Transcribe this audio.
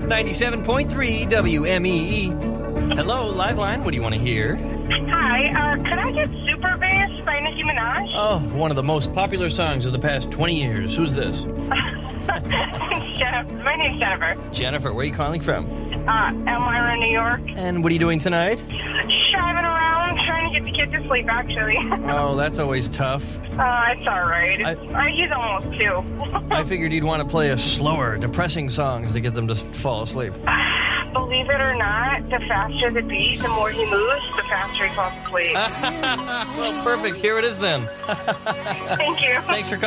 97.3 WMEE. Hello, Liveline. What do you want to hear? Hi, could I get Super Bass by Nicki Minaj? Oh, one of the most popular songs of the past 20 years. Who's this? Jennifer. My name's Jennifer. Jennifer, where are you calling from? Elmira, New York. And what are you doing tonight? Driving around, trying to get the kids to sleep, actually. Oh, that's always tough. It's all right. He's almost 2. I figured you'd want to play a slower, depressing songs to get them to fall asleep. Believe it or not, the faster the beat, the more he moves, the faster he falls asleep. Well, perfect. Here it is then. Thank you. Thanks for calling.